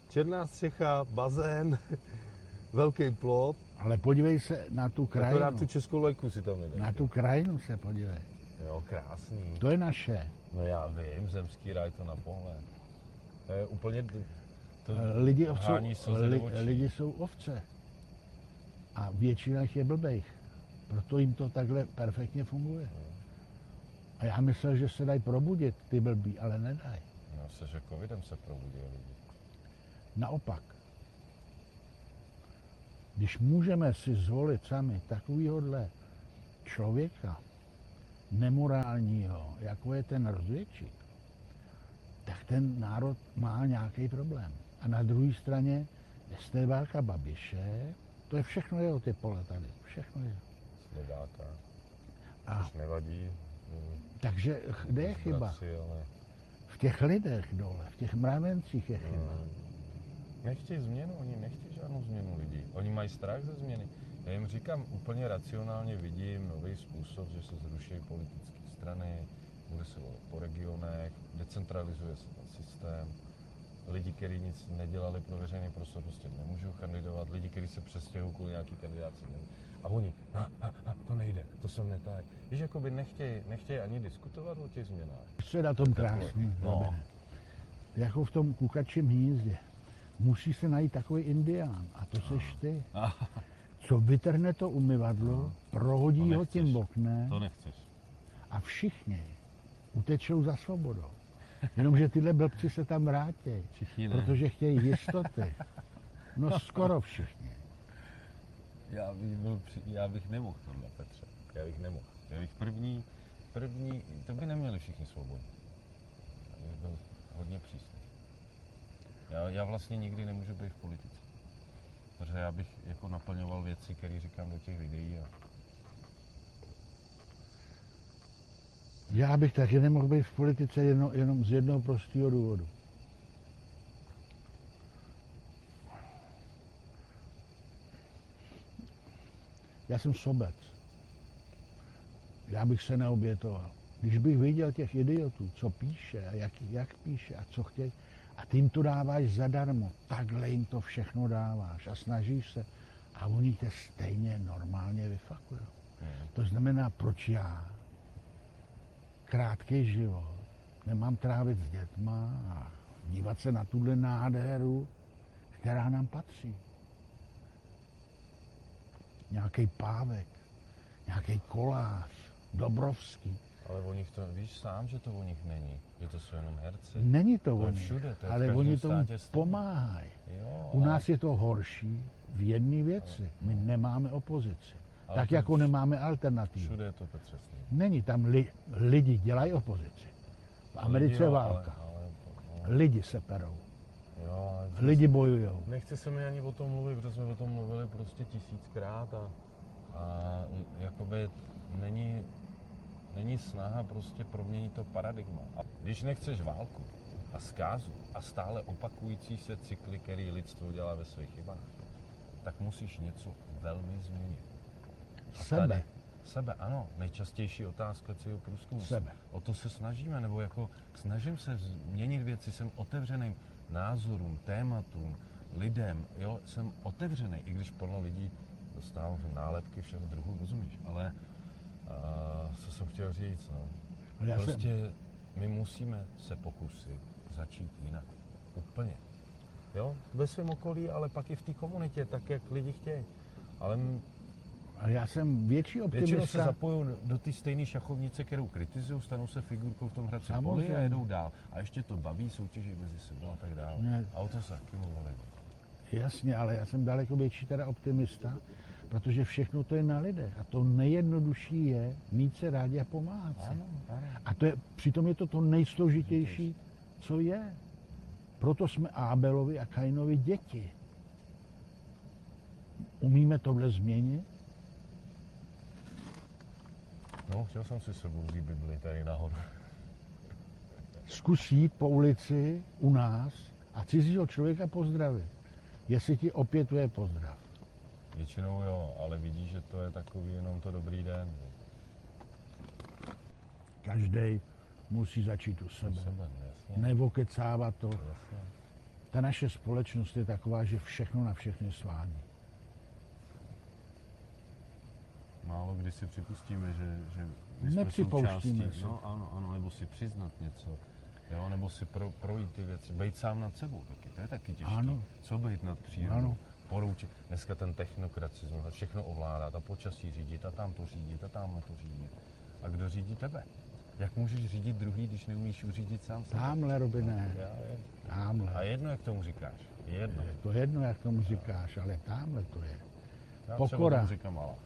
černá střecha, bazén, velký plot, Ale podívej se na tu krajinu. akorát tu českou lajku si tam nedej. Na tu krajinu se podívej. Jo, krásný. To je naše. No já vím, zemský ráj to na pohled. To je úplně, to Lidi, ovcou, hání slzy do li, očí. lidi jsou ovce. A většina jich je blbejch. Proto jim to takhle perfektně funguje. A já myslel, že se dají probudit ty blbí, ale nedají. No se, že covidem se probudili lidi. Naopak. Když můžeme si zvolit sami takovýhodle člověka, nemorálního, jako je ten rozvědčík, tak ten národ má nějaký problém. A na druhé straně estébáka Babiše, to je všechno jeho ty pole tady, všechno jeho. Sledáka, A což nevadí. mm, takže kde je chyba? bratři, ale V těch lidech dole, v těch mravencích je chyba. mm, nechtějí změnu, oni nechtějí žádnou změnu lidí. Oni mají strach ze změny. Já jim říkám, úplně racionálně vidím nový způsob, že se zruší politické strany, bude se volit po regionech, decentralizuje se ten systém. Lidi, kteří nic nedělali pro veřejný prostor, prostě nemůžou kandidovat. Lidi, kteří se přestěhují kvůli nějaký kandidáci. A oni, a, a, a, to nejde, to jsem netaj. Víš, jakoby nechtějí, nechtějí ani diskutovat o těch změnách. Co je na tom krásný? No. Jako v tom kukačím hnízdě. Musí se najít takový indián, a to seš ty. Co vytrhne to umyvadlo, prohodí To ho nechceš. tím oknem To nechceš. a všichni utečou za svobodou. Jenomže tyhle blbci se tam vrátí, Všichni ne. protože chtějí jistoty. No skoro všichni. Já bych, byl, při- já bych nemohl tohle, Petře. Já bych nemohl. Já bych první, první, to by neměli všichni svobodu. Já bych byl hodně přísný. Já, já vlastně nikdy nemůžu být v politice. Protože já bych jako naplňoval věci, které říkám do těch videí. A Já bych taky nemohl být v politice jenom, jenom z jednoho prostého důvodu. Já jsem sobec. Já bych se neobětoval. Když bych viděl těch idiotů, co píše a jak, jak píše a co chtějí, a ty jim to dáváš zadarmo, takhle jim to všechno dáváš a snažíš se a oni tě stejně normálně vyfakují. To znamená, proč já, krátký život, nemám trávit s dětma a dívat se na tuhle nádheru, která nám patří. Nějaký Pávek, nějaký Kolář, Dobrovský. ale o nich to, víš sám, že to o nich není. Že to jsou jenom herci. Není to To je oni, všude, to je v ale každém oni tomu státě stejně. pomáhají. Jo, U ale- nás je to horší v jedné věci. My nemáme opozici. Ale Tak to jako vš- nemáme alternativu. Všude je to Petře stejné. Není tam li, lidi dělají opozici. V Americe Lidi, je jo, válka. Ale, ale, no, Lidi se perou. jo, ale Lidi bojují. nechce se mi ani o tom mluvit, protože jsme o tom mluvili prostě tisíckrát a, a jakoby není, není snaha prostě proměnit to paradigma. A když nechceš válku a zkázu a stále opakující se cykly, který lidstvo dělá ve svých chybách, tak musíš něco velmi změnit. A Sebe. tady- Sebe, ano. Nejčastější otázka celého průzkumu. Sebe. O to se snažíme, nebo jako snažím se změnit věci, jsem otevřeným názorům, tématům, lidem, jo, jsem otevřený, i když plno lidí dostávám nálepky všech druhů, rozumíš, ale uh, co jsem chtěl říct, no. Já jsem- Prostě my musíme se pokusit začít jinak. Úplně. Jo, ve svém okolí, ale pak i v té komunitě, tak jak lidi chtějí. Ale m- Ale já jsem větší většinou se optimista. zapojují do té stejné šachovnice, kterou kritizují, stanou se figurkou v tom hradci poli Samozřejmě. a jedou dál. A ještě to baví, soutěží mezi sebou a tak dále. Ne. A o to se taky mluvili. Jasně, ale já jsem daleko větší teda optimista, protože všechno to je na lidech. A to nejjednodušší je mít se rádi a pomáhat si. Ano, ano. A to je, přitom je to to nejsložitější, co je. Proto jsme Ábelovi a Kainovi děti. Umíme tohle změnit? No, chtěl jsem si sebou vzít Bibli tady nahoru. Zkus jít po ulici u nás a cizího člověka pozdravit. Jestli ti opětuje pozdrav. Většinou jo, ale vidíš, že to je takový jenom to dobrý den. Každý musí začít u U sebe. sebe, jasně. Nevokecávat to. Jasně. Ta naše společnost je taková, že všechno na všechny svádí. Málo kdy si připustíme, že, že my jsme Nepřipouštíme součástí, si. no ano, ano, nebo si přiznat něco, jo, nebo si pro, projít ty věci, bejt sám nad sebou taky, to je taky těžké. Ano. Co bejt nad přírodou, Ano. poroučit, dneska ten technokracismus, a všechno ovládat, a počasí řídit, a tam to řídit, a tamhle to řídit. A kdo řídí tebe? Jak můžeš řídit druhý, když neumíš uřídit sám sebe? Támhle, Robine, Já vím. A támhle. jedno, jak tomu říkáš, jedno. Je to jedno, jak tomu říkáš, ale támhle to je. Já Pokora. třeba tomu říkám Allah.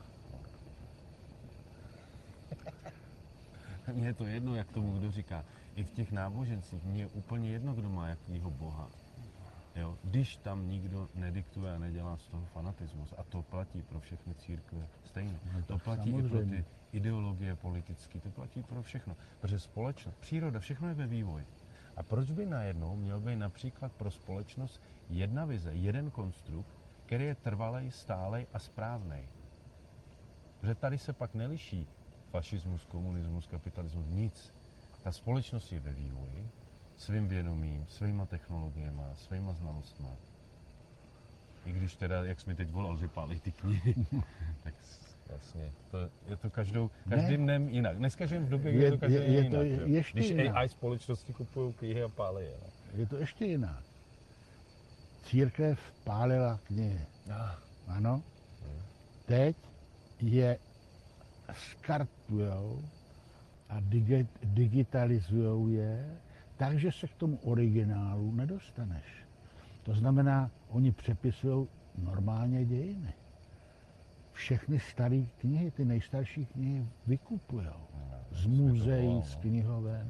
Mně je to jedno, jak tomu kdo říká. I v těch náboženstvích mně je úplně jedno, kdo má jakýho boha. Jo? Když tam nikdo nediktuje a nedělá z toho fanatismus. A to platí pro všechny církve stejně. No To tak platí i pro samozřejmě. ty ideologie politické, to platí pro všechno. Protože společnost, příroda, všechno je ve vývoji. A proč by najednou měl být například pro společnost jedna vize, jeden konstrukt, který je trvalej, stálej a správnej? Protože tady se pak neliší fašismus, komunismus, kapitalismus, nic. Ta společnost je ve vývoji, svým vědomím, svýma technologiemi, svýma znalostmi. I když teda, jak jsi mi teď volal, že pálí ty knihy, tak vlastně to, je to každou, každým Ne. dnem jinak. Dneska žijeme v době, kdy Je- je to každý je- je jinak. to jo. ještě Když jinak. A I společnosti kupují knihy a pálí je. Je to ještě jinak. Církev pálila knihy. Ah, Ano. Teď je skartujou a digi- digitalizujou je, takže se k tomu originálu nedostaneš. To znamená, oni přepisují normálně dějiny. Všechny staré knihy, ty nejstarší knihy vykupují. Z muzeí, z knihoven.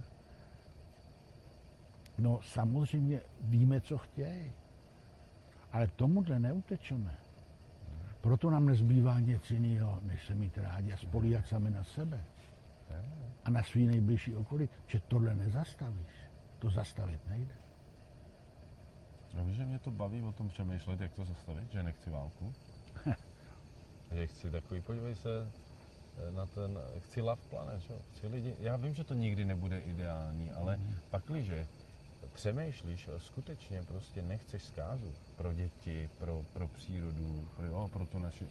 No samozřejmě víme, co chtějí. Ale tomuhle neutečeme. Proto nám nezbývá nic jiného, než se mít rádi a spolíhat sami na sebe. A na svý nejbližší okolí, že tohle nezastavíš. To zastavit nejde. no víš, že mě to baví o tom přemýšlet, jak to zastavit, že nechci válku. Že chci takový, podívej se na ten, chci love planet, že? Chci lidi, já vím, že to nikdy nebude ideální, ale mm. pakliže přemýšlíš, skutečně prostě nechceš zkázu pro děti, pro, pro přírodu, pro, jo, pro to naši,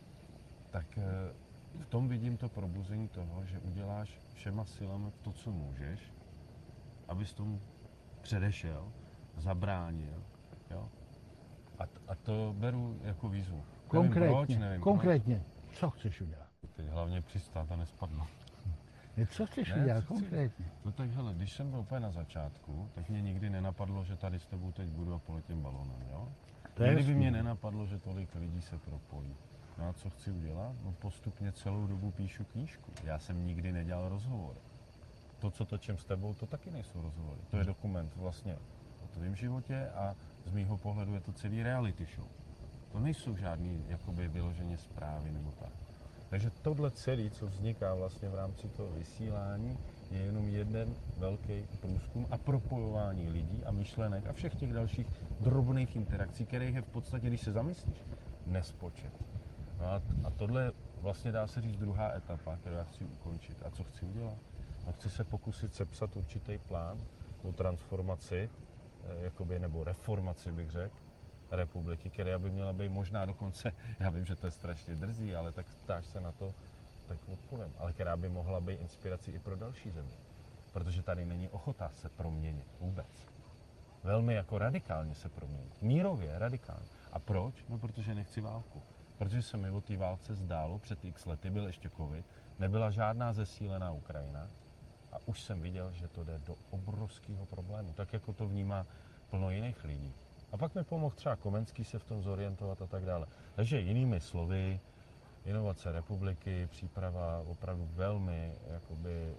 tak eh, v tom vidím to probuzení toho, že uděláš všema silami to, co můžeš, abys tomu předešel, zabránil, jo. A, t- a to beru jako výzvu. Konkrétně, Nevím proč, nevím konkrétně, co chceš udělat? proč. Teď hlavně přistát a nespadnout. Ne, co chceš Ne, udělat co chci? konkrétně? No tak hele, když jsem byl úplně na začátku, tak mě nikdy nenapadlo, že tady s tebou teď budu a poletím balonem, jo? To je Nikdy by jasný. mě nenapadlo, že tolik lidí se propojí. No a co chci udělat? No postupně celou dobu píšu knížku. Já jsem nikdy nedělal rozhovory. To, co točím s tebou, to taky nejsou rozhovory. To je dokument vlastně o tvém životě a z mýho pohledu je to celý reality show. To nejsou žádný jakoby vyloženě zprávy nebo tak. Takže tohle celé, co vzniká vlastně v rámci toho vysílání, je jenom jeden velký průzkum a propojování lidí a myšlenek a všech těch dalších drobných interakcí, kterých je v podstatě, když se zamyslíš, nespočet. No a, a tohle je vlastně dá se říct druhá etapa, kterou já chci ukončit. A co chci udělat? No, chci se pokusit sepsat určitý plán o transformaci, eh, jakoby, nebo reformaci bych řekl, republiky, která by měla být možná dokonce, já vím, že to je strašně drzí, ale tak ptáš se na to, tak odpovím, ale která by mohla být inspirací i pro další země. Protože tady není ochota se proměnit vůbec. Velmi jako radikálně se proměnit. Mírově, radikálně. A proč? No protože nechci válku. Protože se mi o té válce zdálo, před x lety byl ještě covid, nebyla žádná zesílená Ukrajina a už jsem viděl, že to jde do obrovského problému, tak jako to vnímá plno jiných lidí. A pak mi pomohl třeba Komenský se v tom zorientovat a tak dále. Takže jinými slovy, inovace republiky, příprava opravdu velmi jakoby,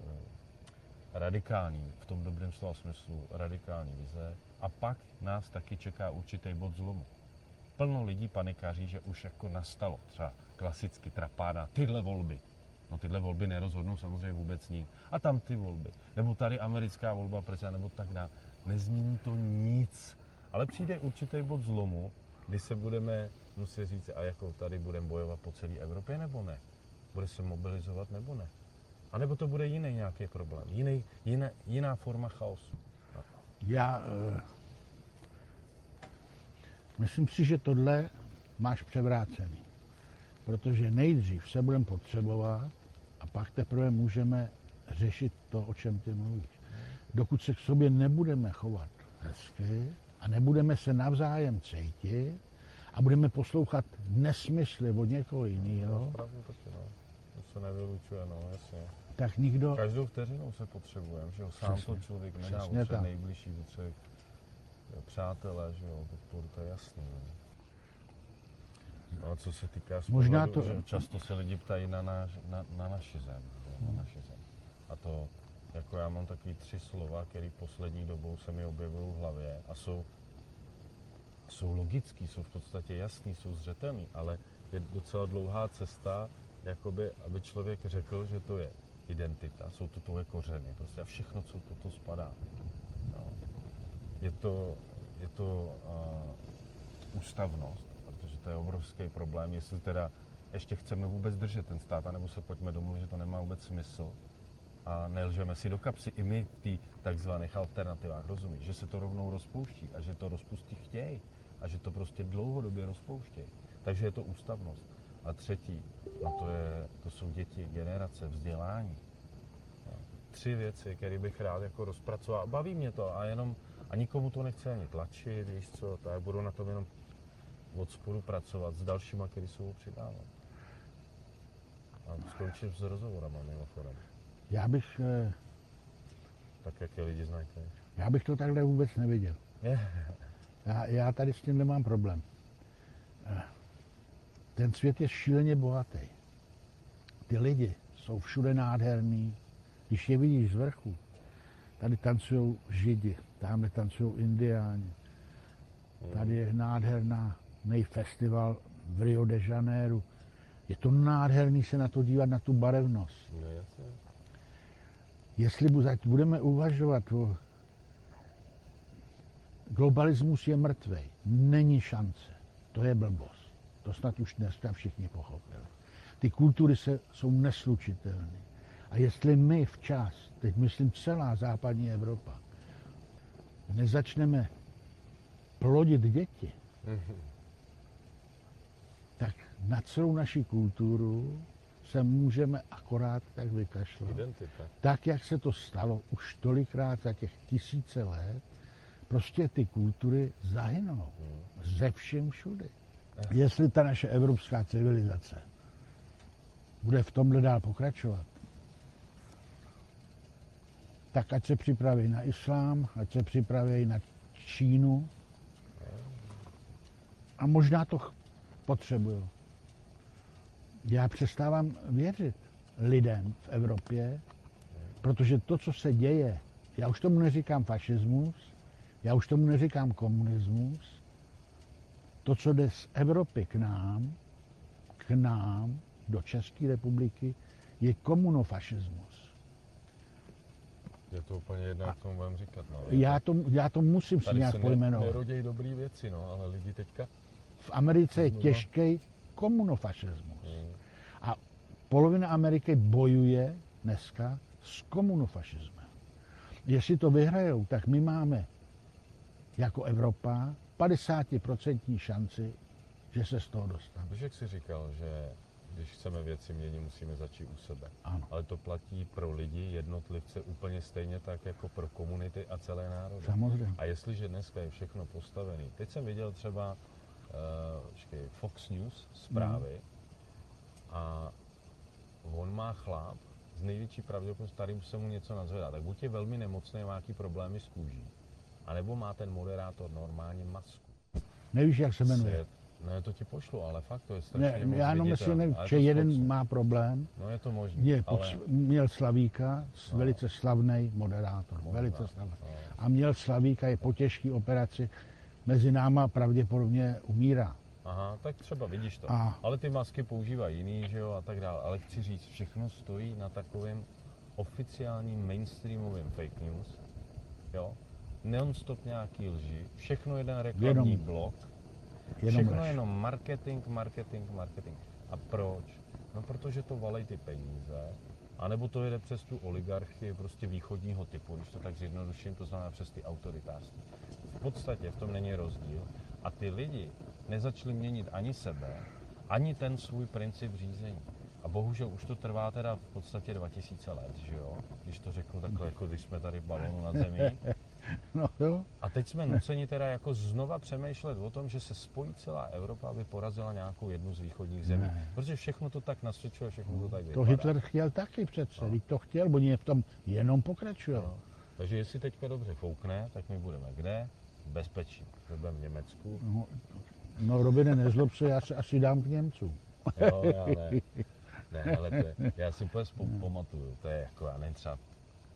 eh, radikální, v tom dobrém slova smyslu, radikální vize. A pak nás taky čeká určitý bod zlomu. Plno lidí panikáří, že už jako nastalo třeba klasicky trapáda, tyhle volby. No tyhle volby nerozhodnou samozřejmě vůbec nic. A tam ty volby. Nebo tady americká volba, prezidenta, nebo tak dále. Nezmění to nic. Ale přijde určitý bod zlomu, kdy se budeme muset říct, a jako tady budeme bojovat po celé Evropě, nebo ne? Bude se mobilizovat, nebo ne? A nebo to bude jiný nějaký problém, jiný, jiná, jiná forma chaosu. Já, eh, Myslím si, že tohle máš převrácený. Protože nejdřív se budeme potřebovat a pak teprve můžeme řešit to, o čem ty mluvíš. Dokud se k sobě nebudeme chovat hezky a nebudeme se navzájem cítit a budeme poslouchat nesmysly od někoho jiného, Pravdu taky, no. To se nevylučuje, no, jasně. tak nikdo... Každou vteřinou se potřebujeme, že jo, sám Přesně. to člověk nedá, Přesně potřebuje tak. nejbližší, potřebuje přátelé, že jo, podporu, to je jasný, no. No a co se týká Možná pohledu, to- že často se lidi ptají na, náš, na, na naši zem, jo, na naši zem. A to, jako já mám takový tři slova, které poslední dobou se mi objevují v hlavě a jsou, jsou logický, jsou v podstatě jasný, jsou zřetelný, ale je docela dlouhá cesta, jakoby, aby člověk řekl, že to je identita, jsou to tvoje kořeny, prostě a všechno, co toto spadá. No. Je to, je to uh, ústavnost, protože to je obrovský problém, jestli teda ještě chceme vůbec držet ten stát, anebo se pojďme domluvit, že to nemá vůbec smysl a nelžeme si do kapsy i my v těch takzvaných alternativách, rozumíš, že se to rovnou rozpouští a že to rozpustit chtějí a že to prostě dlouhodobě rozpouštějí. Takže je to ústavnost. A třetí, no to, je, to jsou děti, generace, vzdělání. No. Tři věci, které bych rád jako rozpracoval. Baví mě to a jenom, a nikomu to nechci ani tlačit, víš co, tak budu na tom jenom od spodu pracovat s dalšíma, který jsou přidávat. A skončím s rozhovorama mimochodem. Já bych, eh, Tak jak je lidi znají. teď. já bych to takhle vůbec neviděl. Já, já tady s tím nemám problém. Eh, Ten svět je šíleně bohatý. Ty lidi jsou všude nádherný. Když je vidíš z vrchu, tady tancují Židi, tamhle tancují Indiáni. Tady je nádherná festival v Rio de Janeiro. Je to nádherný se na to dívat, na tu barevnost. No jasně. Jestli bu- ať budeme uvažovat o... Globalismus je mrtvej. Není šance. To je blbost. To snad už dneska všichni pochopili. Ty kultury se, jsou neslučitelné. A jestli my včas, teď myslím celá západní Evropa, nezačneme plodit děti, tak na celou naši kulturu se můžeme akorát tak vykašlat. Identita. Tak, jak se to stalo už tolikrát za těch tisíce let, prostě ty kultury zahynou. Ze všem všude. Jestli ta naše evropská civilizace bude v tomhle dál pokračovat, tak ať se připraví na islám, ať se připraví na Čínu a možná to ch- potřebují. Já přestávám věřit lidem v Evropě, protože to, co se děje, já už tomu neříkám fašismus, já už tomu neříkám komunismus, to, co jde z Evropy k nám, k nám, do České republiky, je komunofašismus. Je to úplně jedno, jak tomu budeme říkat. No. Já to, já to musím si Tady nějak se ne, pojmenovat. nerodějí dobrý věci, no, ale lidi teďka... V Americe je No. těžký komunofašismus. Mm. A polovina Ameriky bojuje dneska s komunofašismem. Jestli to vyhrajou, tak my máme jako Evropa padesát procent šanci, že se z toho dostaneme. Víš, jak jsi říkal, že když chceme věci měnit, musíme začít u sebe. Ano, Ale to platí pro lidi, jednotlivce úplně stejně tak jako pro komunity a celé národy. samozřejmě. A jestliže dneska je všechno postavené, teď jsem viděl třeba uh, počkej, Fox News zprávy a on má chlap z největší pravděpodobností, starým se mu něco nazvedá, tak buď je velmi nemocný, má nějaký problémy s kůží, anebo má ten moderátor normálně masku. Nevíš, jak se jmenuje? Svět. No to ti pošlu, ale fakt to je strašně Ne, moc já jenom viditelný. myslím, Ale že to z jeden Foxu. má problém. No je to možné, Je, ale... potř- měl Slavíka, s- No. velice slavný moderátor, Možná, velice slavný. no. A měl Slavíka, je po těžké operaci, mezi náma pravděpodobně umírá. Aha, tak třeba vidíš to. A- Ale ty masky používají jiný, že jo, a tak dále. Ale chci říct, všechno stojí na takovém oficiálním mainstreamovém fake news, jo. Non-stop nějaký lži, všechno jeden reklamní Jenom- blok, Jenom všechno lež. jenom marketing, marketing, marketing. A proč? No protože to valej ty peníze, anebo to jede přes tu oligarchii prostě východního typu, když to tak zjednoduším, to znamená přes ty autoritářství. V podstatě v tom není rozdíl. A ty lidi nezačali měnit ani sebe, ani ten svůj princip řízení. A bohužel už to trvá teda v podstatě dva tisíce let, že jo? Když to řeknu takhle, jako když jsme tady v balonu nad zemí. No jo. A teď jsme nuceni teda jako znova přemýšlet o tom, že se spojí celá Evropa, aby porazila nějakou jednu z východních zemí. Ne. Protože všechno to tak nasvědčuje, všechno to tak To vypadá. Hitler chtěl taky přece, no. To chtěl, oni v tom jenom pokračují. No. Takže jestli teďka dobře foukne, tak my budeme kde? V bezpečí. My budeme v Německu. No, no Robine, nezlob se, já se asi dám k Němcům. Jo, já ne. Ne, ale to je, já si úplně vzpom- pamatuju, to je jako, já nevím, třeba